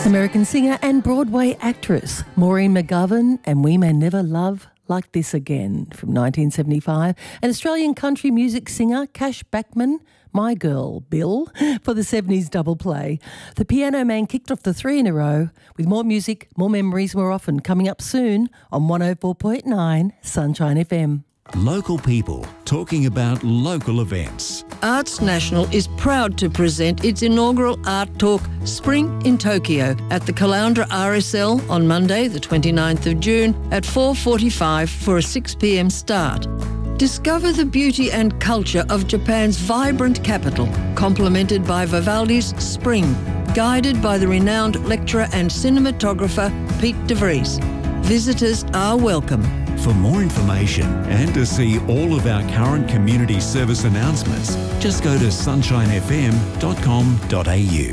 American singer and Broadway actress Maureen McGovern and We May Never Love Like This Again from 1975. And Australian country music singer Cash Backman, My Girl Bill, for the 70s double play. The Piano Man kicked off the three in a row with more music, more memories, more often, coming up soon on 104.9 Sunshine FM. Local people talking about local events. Arts National is proud to present its inaugural Art Talk Spring in Tokyo at the Caloundra RSL on Monday the 29th of June at 4:45 for a 6 p.m. start. Discover the beauty and culture of Japan's vibrant capital, complemented by Vivaldi's Spring, guided by the renowned lecturer and cinematographer Pete de Vries. Visitors are welcome. For more information and to see all of our current community service announcements, just go to sunshinefm.com.au.